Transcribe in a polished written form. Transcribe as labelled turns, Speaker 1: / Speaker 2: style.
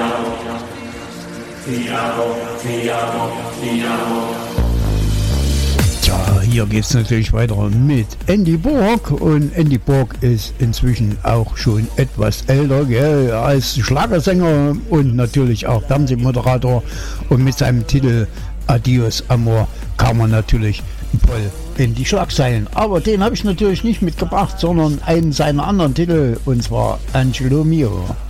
Speaker 1: Tja, hier geht es natürlich weiter mit Andy Borg und Andy Borg ist inzwischen auch schon etwas älter, gell, als Schlagersänger und natürlich auch Fernsehmoderator und mit seinem Titel Adios Amor kam er natürlich voll in die Schlagzeilen. Aber den habe ich natürlich nicht mitgebracht, sondern einen seiner anderen Titel und zwar Angelo Mio.